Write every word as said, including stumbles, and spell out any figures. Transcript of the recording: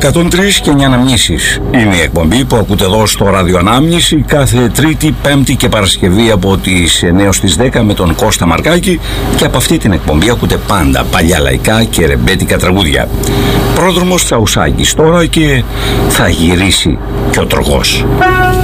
εκατόν τρία και εννιά αναμνήσεις. Είναι η εκπομπή που ακούτε εδώ στο Ραδιοανάμνηση κάθε Τρίτη, Πέμπτη και Παρασκευή από τις εννιά ως τις δέκα με τον Κώστα Μαρκάκη, και από αυτή την εκπομπή ακούτε πάντα παλιά λαϊκά και ρεμπέτικα τραγούδια. Πρόδρομος Τσαουσάκης τώρα και θα γυρίσει και ο τροχός.